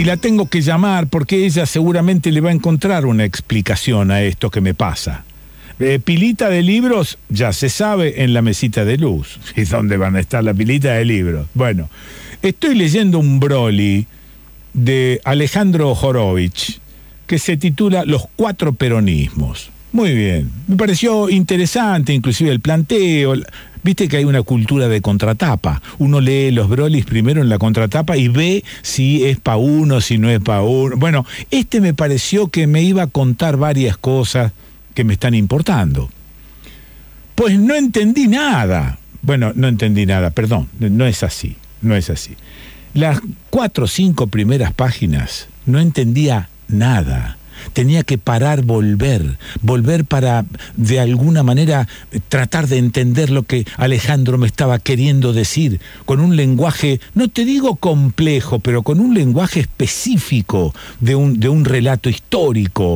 y la tengo que llamar porque ella seguramente le va a encontrar una explicación a esto que me pasa. Pilita de libros, ya se sabe, en la mesita de luz. ¿Y dónde van a estar la pilita de libros? Bueno, estoy leyendo un Broly de Alejandro Horovich que se titula Los 4 peronismos. Muy bien, me pareció interesante, inclusive el planteo. Viste que hay una cultura de contratapa. Uno lee los Brolis primero en la contratapa y ve si es pa' uno, si no es pa' uno. Bueno, me pareció que me iba a contar varias cosas que me están importando. Pues no entendí nada. Bueno, no entendí nada, perdón, no es así. Las 4 o 5 primeras páginas no entendía nada. Tenía que parar, volver para, de alguna manera, tratar de entender lo que Alejandro me estaba queriendo decir, con un lenguaje, no te digo complejo, pero con un lenguaje específico de un relato histórico.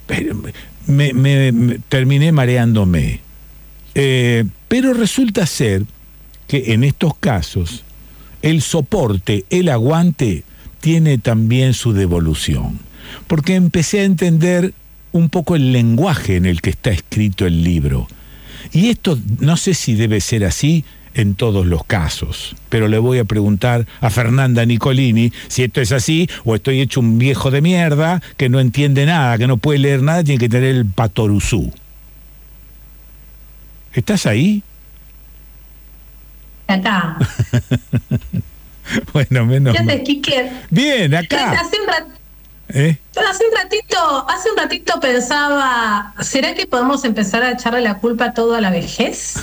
Me terminé mareándome. Pero resulta ser que en estos casos, el soporte, el aguante, tiene también su devolución. Porque empecé a entender un poco el lenguaje en el que está escrito el libro. Y esto no sé si debe ser así en todos los casos, pero le voy a preguntar a Fernanda Nicolini si esto es así o estoy hecho un viejo de mierda que no entiende nada, que no puede leer nada, tiene que tener el patoruzú. ¿Estás ahí? Acá. Bueno, menos ¿Qué mal. haces, Quique? Bien, acá. Hace un ratito pensaba, ¿será que podemos empezar a echarle la culpa todo a la vejez?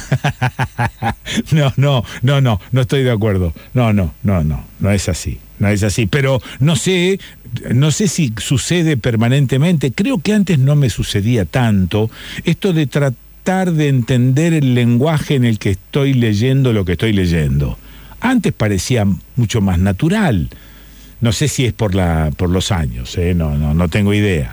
No estoy de acuerdo. No es así. No es así, pero no sé si sucede permanentemente. Creo que antes no me sucedía tanto esto de tratar de entender el lenguaje en el que estoy leyendo lo que estoy leyendo. Antes parecía mucho más natural. No sé si es por los años, no tengo idea.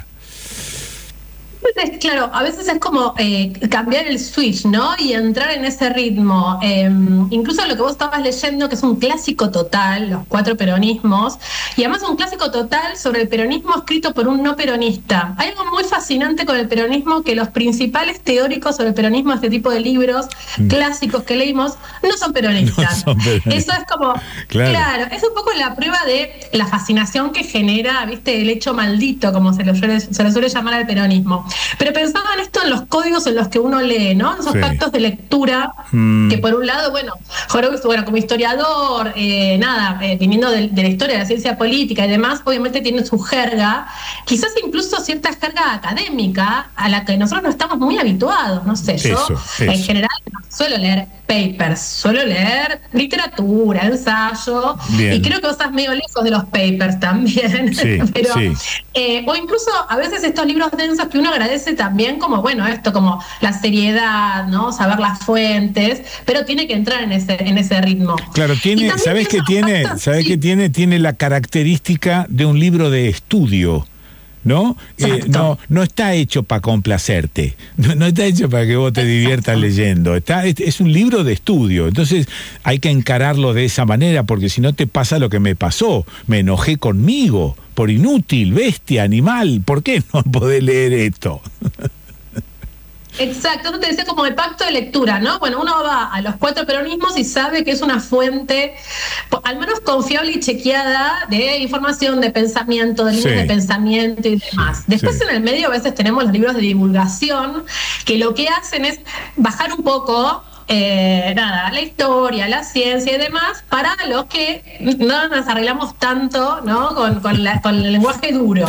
Claro, a veces es como cambiar el switch, ¿no? Y entrar en ese ritmo. Incluso lo que vos estabas leyendo, que es un clásico total, los 4 peronismos, y además un clásico total sobre el peronismo escrito por un no peronista. Hay algo muy fascinante con el peronismo, que los principales teóricos sobre el peronismo, este tipo de libros clásicos que leímos, no son peronistas. Eso es como, claro, es un poco la prueba de la fascinación que genera, ¿viste? El hecho maldito, como se le suele llamar al peronismo. Pero pensaba en esto en los códigos en los que uno lee, ¿no? Esos actos de lectura, que por un lado, Horowitz, como historiador, viniendo de la historia de la ciencia política y demás, obviamente tiene su jerga, quizás incluso cierta jerga académica a la que nosotros no estamos muy habituados, no sé, yo en general no suelo leer papers, suelo leer literatura, ensayo, y creo que vos estás medio lejos de los papers también, o incluso a veces estos libros densos que uno agradece también como, esto como la seriedad, ¿no? Saber las fuentes, pero tiene que entrar en ese ritmo. Claro, ¿sabés qué tiene? Tiene la característica de un libro de estudio, ¿no? No está hecho para complacerte, no está hecho para que vos te diviertas leyendo, es un libro de estudio, entonces hay que encararlo de esa manera, porque si no te pasa lo que me pasó, me enojé conmigo, por inútil, bestia, animal, ¿por qué no podés leer esto? Exacto, eso te decía como el pacto de lectura, ¿no? Bueno, uno va a los 4 peronismos y sabe que es una fuente, al menos confiable y chequeada, de información, de pensamiento, de líneas de pensamiento y demás. Después en el medio a veces tenemos los libros de divulgación, que lo que hacen es bajar un poco la historia, la ciencia y demás, para los que no nos arreglamos tanto, ¿no? con el lenguaje duro.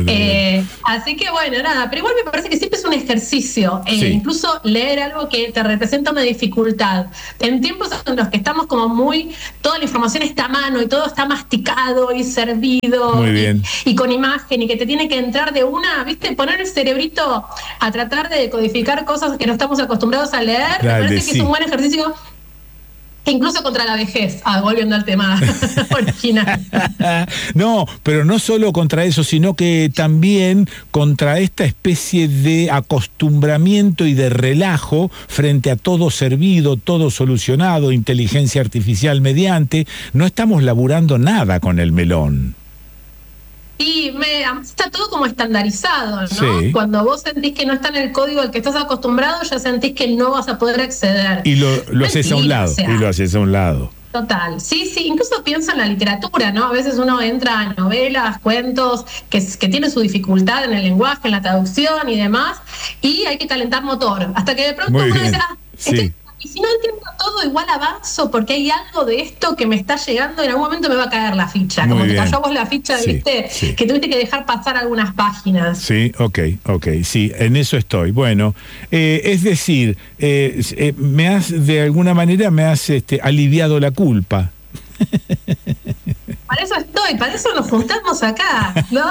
Así que pero igual me parece que siempre es un ejercicio, incluso leer algo que te representa una dificultad. En tiempos en los que estamos como toda la información está a mano y todo está masticado y servido y con imagen, y que te tiene que entrar de una, ¿viste? Poner el cerebrito a tratar de decodificar cosas que no estamos acostumbrados a leer, me parece que es un buen ejercicio, incluso contra la vejez, volviendo al tema original. No, pero no solo contra eso, sino que también contra esta especie de acostumbramiento y de relajo frente a todo servido, todo solucionado, inteligencia artificial mediante. No estamos laburando nada con el melón. Y está todo como estandarizado, ¿no? Sí. Cuando vos sentís que no está en el código al que estás acostumbrado, ya sentís que no vas a poder acceder. Y lo haces a un lado, o sea, y lo haces a un lado. Total, sí, incluso pienso en la literatura, ¿no? A veces uno entra a novelas, cuentos que tienen su dificultad en el lenguaje, en la traducción y demás, y hay que calentar motor, hasta que de pronto Muy uno bien. dice, Sí. y si no entiendo todo, igual avanzo, porque hay algo de esto que me está llegando, en algún momento me va a caer la ficha, Muy como te bien. cayó a vos la ficha, Sí, ¿viste? sí. Que tuviste que dejar pasar algunas páginas. Sí, ok, sí, en eso estoy. Bueno, es decir, de alguna manera me has aliviado la culpa. Para eso estoy, para eso nos juntamos acá, ¿no?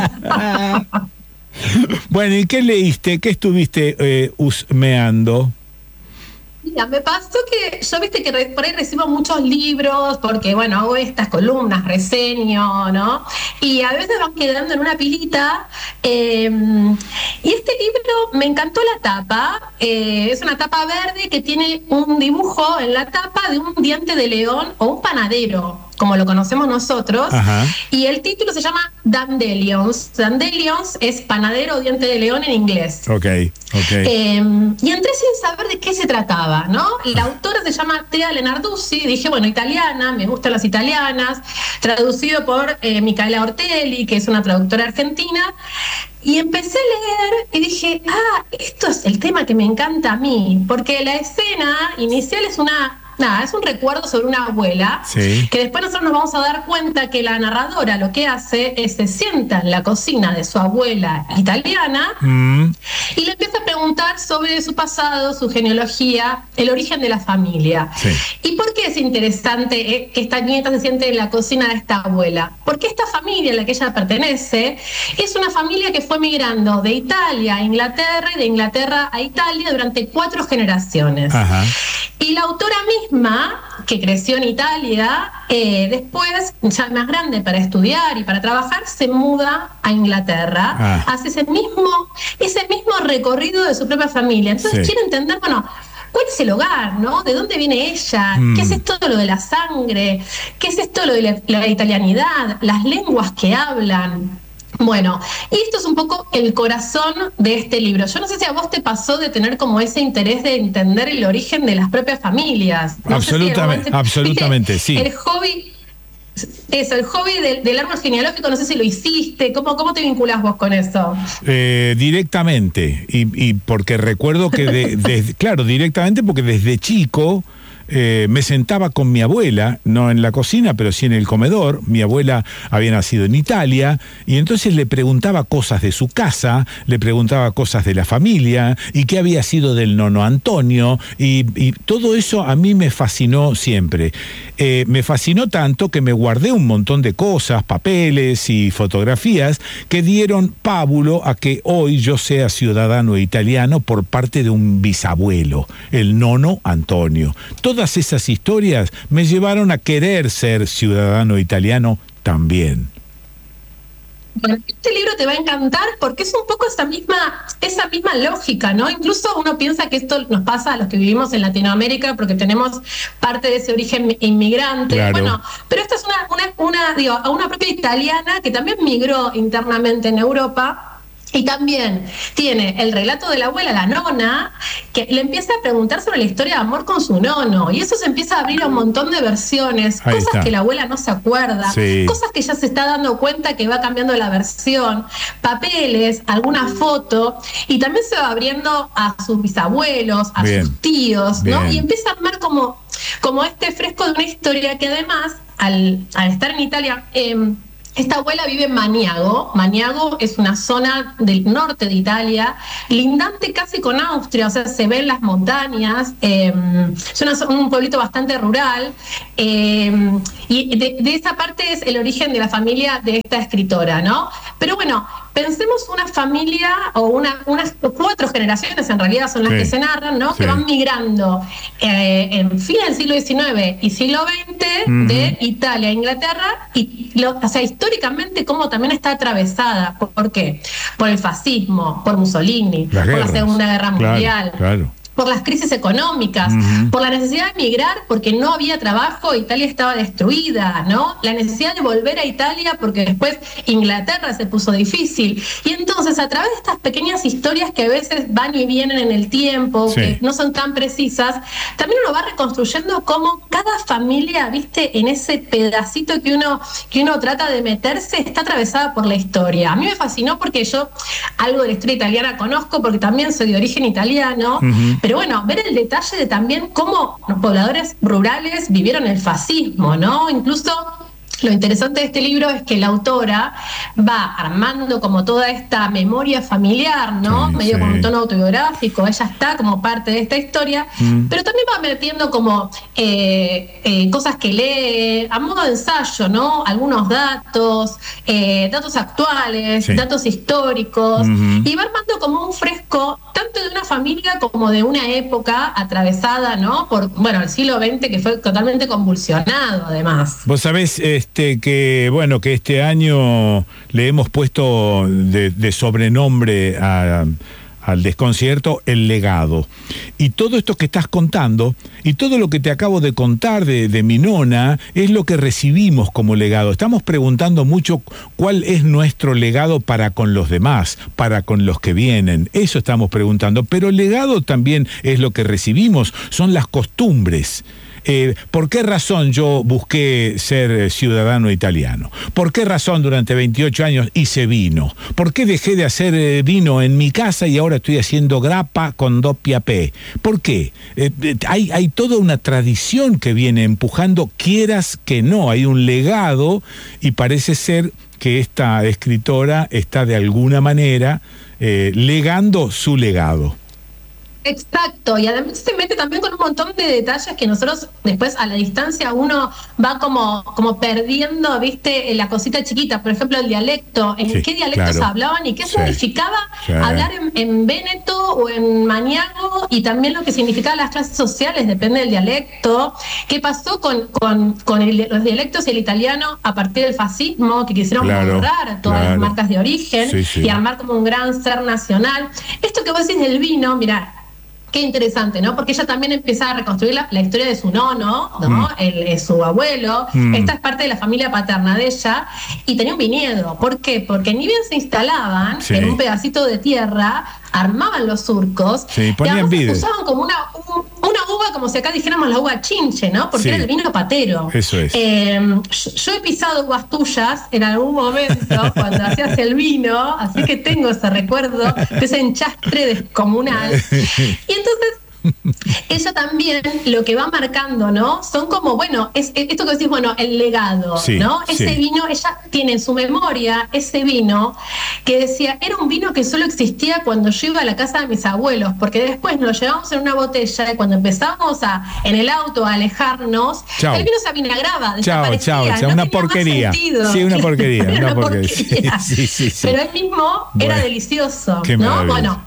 Bueno, ¿y qué leíste? ¿Qué estuviste husmeando? Mira, me pasó que yo, viste que por ahí recibo muchos libros, porque bueno, hago estas columnas, reseño, ¿no? Y a veces van quedando en una pilita. Y este libro me encantó la tapa. Es una tapa verde que tiene un dibujo en la tapa de un diente de león o un panadero, como lo conocemos nosotros. Ajá. Y el título se llama Dandelions. Dandelions es panadero o diente de león en inglés. Ok. Y entré sin saber de qué se trataba, ¿no? La autora se llama Tea Lenarduzzi, dije, bueno, italiana, me gustan las italianas, traducido por Micaela Ortelli, que es una traductora argentina, y empecé a leer y dije, esto es el tema que me encanta a mí, porque la escena inicial es es un recuerdo sobre una abuela, sí, que después nosotros nos vamos a dar cuenta que la narradora lo que hace es se sienta en la cocina de su abuela italiana y le empieza a preguntar sobre su pasado, su genealogía, el origen de la familia. Sí. ¿Y por qué es interesante que esta nieta se siente en la cocina de esta abuela? Porque esta familia a la que ella pertenece es una familia que fue migrando de Italia a Inglaterra y de Inglaterra a Italia durante 4 generaciones. Ajá. Y la autora misma, que creció en Italia, después, ya más grande para estudiar y para trabajar, se muda a Inglaterra, hace ese mismo recorrido de su propia familia. Entonces quiere entender, bueno, ¿cuál es el hogar, no? ¿De dónde viene ella? ¿Qué es esto de lo de la sangre? ¿Qué es esto de lo de la italianidad? Las lenguas que hablan. Bueno, y esto es un poco el corazón de este libro. Yo no sé si a vos te pasó de tener como ese interés de entender el origen de las propias familias. No absolutamente, ¿viste? sí. El hobby del árbol genealógico, no sé si lo hiciste. ¿Cómo te vinculás vos con eso? Directamente, y porque recuerdo que, claro, directamente porque desde chico me sentaba con mi abuela, no en la cocina, pero sí en el comedor. Mi abuela había nacido en Italia, y entonces le preguntaba cosas de su casa, le preguntaba cosas de la familia, y qué había sido del nono Antonio, y todo eso a mí me fascinó siempre. Me fascinó tanto que me guardé un montón de cosas, papeles y fotografías que dieron pábulo a que hoy yo sea ciudadano italiano por parte de un bisabuelo, el nono Antonio. Todas esas historias me llevaron a querer ser ciudadano italiano también. Bueno, este libro te va a encantar porque es un poco esa misma lógica, ¿no? Incluso uno piensa que esto nos pasa a los que vivimos en Latinoamérica porque tenemos parte de ese origen inmigrante. Claro. Bueno, pero esta es una propia italiana que también migró internamente en Europa. Y también tiene el relato de la abuela, la nona, que le empieza a preguntar sobre la historia de amor con su nono. Y eso se empieza a abrir a un montón de versiones, Ahí cosas está. que la abuela no se acuerda, Sí. cosas que ya se está dando cuenta que va cambiando la versión, papeles, alguna foto, y también se va abriendo a sus bisabuelos, a Bien. sus tíos, ¿no? Bien. Y empieza a armar como este fresco de una historia que además, al estar en Italia, esta abuela vive en Maniago. Maniago es una zona del norte de Italia, lindante casi con Austria, o sea, se ven las montañas, es un pueblito bastante rural, y de esa parte es el origen de la familia de esta escritora, ¿no? Pero bueno, pensemos una familia o unas 4 generaciones en realidad son las Sí. que se narran, ¿no? Sí. Que van migrando en fin del siglo XIX y siglo XX de Italia a Inglaterra, y o sea, históricamente cómo también está atravesada. ¿Por qué? Por el fascismo, por Mussolini, Las por la guerras. Segunda Guerra Claro, Mundial. claro. por las crisis económicas, por la necesidad de emigrar porque no había trabajo, Italia estaba destruida, ¿no? La necesidad de volver a Italia porque después Inglaterra se puso difícil. Y entonces, a través de estas pequeñas historias que a veces van y vienen en el tiempo, que no son tan precisas, también uno va reconstruyendo cómo cada familia, viste, en ese pedacito que uno trata de meterse, está atravesada por la historia. A mí me fascinó porque yo algo de la historia italiana conozco porque también soy de origen italiano, pero bueno, ver el detalle de también cómo los pobladores rurales vivieron el fascismo, ¿no? Incluso lo interesante de este libro es que la autora va armando como toda esta memoria familiar, ¿no? Medio con un tono autobiográfico, ella está como parte de esta historia, pero también va metiendo como cosas que lee, a modo de ensayo, ¿no? Algunos datos actuales, datos históricos, y va armando como un fresco tanto de una familia como de una época atravesada, ¿no? Por, bueno, el siglo XX que fue totalmente convulsionado, además. Vos sabés, que bueno, que este año le hemos puesto de sobrenombre al desconcierto el legado. Y todo esto que estás contando, y todo lo que te acabo de contar de mi nona, es lo que recibimos como legado. Estamos preguntando mucho cuál es nuestro legado para con los demás, para con los que vienen. Eso estamos preguntando. Pero el legado también es lo que recibimos, son las costumbres. ¿Por qué razón yo busqué ser ciudadano italiano? ¿Por qué razón durante 28 años hice vino? ¿Por qué dejé de hacer vino en mi casa y ahora estoy haciendo grappa con doppia P? ¿Por qué? Hay toda una tradición que viene empujando, quieras que no, hay un legado y parece ser que esta escritora está de alguna manera legando su legado. Exacto, y además se mete también con un montón de detalles que nosotros después a la distancia uno va como perdiendo, viste, la cosita chiquita, por ejemplo el dialecto, en qué dialectos hablaban y qué significaba hablar en véneto o en maniago, y también lo que significaban las clases sociales, depende del dialecto, qué pasó con los dialectos y el italiano a partir del fascismo, que quisieron borrar todas las marcas de origen y armar como un gran ser nacional. Esto que vos decís del vino, mirá, qué interesante, ¿no? Porque ella también empieza a reconstruir la historia de su nono, ¿no? Su abuelo. Esta es parte de la familia paterna de ella. Y tenía un viñedo. ¿Por qué? Porque ni bien se instalaban en un pedacito de tierra, armaban los surcos, ponían y usaban como una uva, como si acá dijéramos la uva chinche, ¿no? Porque era el vino patero. Eso es. Yo he pisado uvas tuyas en algún momento cuando hacías el vino, así que tengo ese recuerdo de ese enchastre descomunal. Y entonces ella también lo que va marcando, ¿no? Son como, bueno, esto que decís, bueno, el legado, ¿no? Ese vino, ella tiene en su memoria ese vino que decía, era un vino que solo existía cuando yo iba a la casa de mis abuelos, porque después nos lo llevamos en una botella y cuando empezamos en el auto a alejarnos, el vino se avinagraba, desaparecía. No una porquería. Sí, una porquería. Una porquería. Sí. Pero él mismo era delicioso, ¿no? Bueno,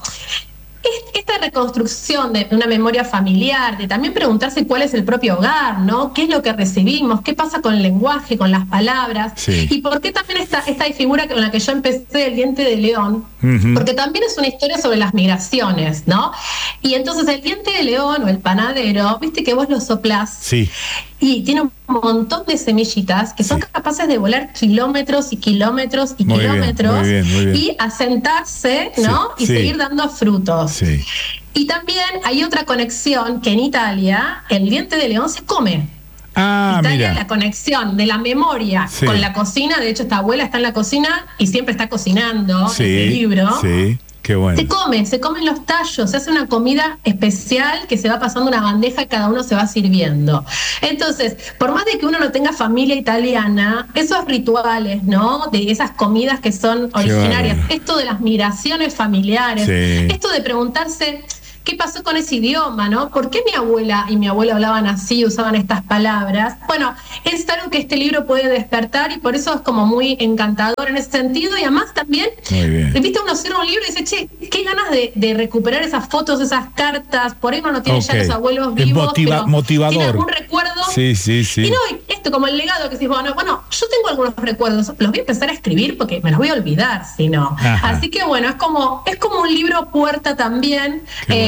esta reconstrucción de una memoria familiar, de también preguntarse cuál es el propio hogar, ¿no? ¿Qué es lo que recibimos? ¿Qué pasa con el lenguaje, con las palabras? ¿Y por qué también esta figura con la que yo empecé, el diente de león? Porque también es una historia sobre las migraciones, ¿no? Y entonces el diente de león o el panadero, viste que vos lo soplás y tiene un montón de semillitas que son capaces de volar kilómetros y kilómetros y kilómetros muy bien. Y asentarse, ¿no? Y seguir dando frutos. Y también hay otra conexión que en Italia el diente de león se come. Italia, la conexión de la memoria con la cocina. De hecho, esta abuela está en la cocina y siempre está cocinando en el libro. Qué bueno. Se comen los tallos, se hace una comida especial que se va pasando una bandeja y cada uno se va sirviendo. Entonces, por más de que uno no tenga familia italiana, esos rituales, ¿no? De esas comidas que son originarias, esto de las migraciones familiares, esto de preguntarse ¿qué pasó con ese idioma, no? ¿Por qué mi abuela y mi abuelo hablaban así, usaban estas palabras? Bueno, es algo que este libro puede despertar y por eso es como muy encantador en ese sentido. Y además también, viste, uno cierra un libro y dice, che, qué ganas de recuperar esas fotos, esas cartas. Por ahí uno no tiene ya los abuelos vivos, pero motivador. Tiene algún recuerdo. Sí. Y no, esto como el legado que decís, bueno, yo tengo algunos recuerdos, los voy a empezar a escribir porque me los voy a olvidar, si no. Así que bueno, es como un libro puerta también,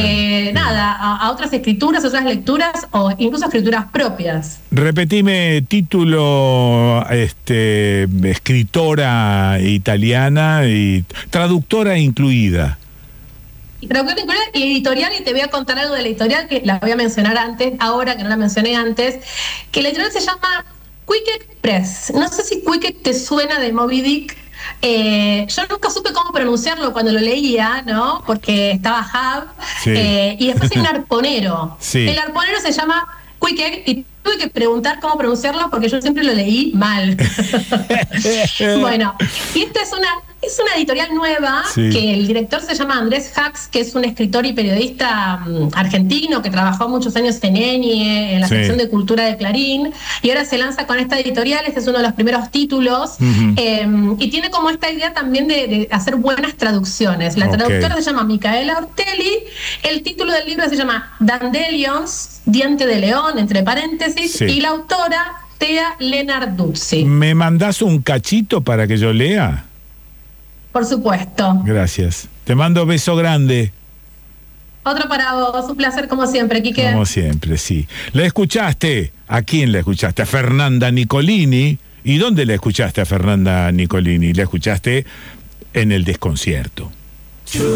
a otras escrituras, otras lecturas o incluso escrituras propias. Repetime título, escritora italiana y traductora incluida. Traductora incluida y editorial, y te voy a contar algo de la editorial que la voy a mencionar antes, ahora que no la mencioné antes, que la editorial se llama Quicket Press. No sé si Quicket te suena de Moby Dick. Yo nunca supe cómo pronunciarlo cuando lo leía, ¿no? Porque estaba Hub, sí. Y después hay un arponero. Sí. El arponero se llama Quicket y tuve que preguntar cómo pronunciarlo porque yo siempre lo leí mal. Bueno, y esta es una editorial nueva, sí, que el director se llama Andrés Hax, que es un escritor y periodista argentino que trabajó muchos años en ENIE, en la sección de cultura de Clarín, y ahora se lanza con esta editorial. Este es uno de los primeros títulos, y tiene como esta idea también de hacer buenas traducciones. La traductora se llama Micaela Ortelli, el título del libro se llama Dandelions, diente de león, entre paréntesis, y la autora Tea Lenarduzzi. ¿Me mandás un cachito para que yo lea? Por supuesto. Gracias. Te mando beso grande. Otro para vos, un placer como siempre, Quique. Como siempre, sí. ¿La escuchaste? ¿A quién la escuchaste? A Fernanda Nicolini. ¿Y dónde la escuchaste a Fernanda Nicolini? La escuchaste en El Desconcierto.